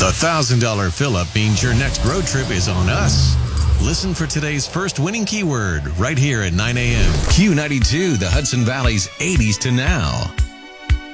The $1,000 fill-up means your next road trip is on us. Listen for today's first winning keyword right here at 9 a.m. Q92, the Hudson Valley's 80s to now.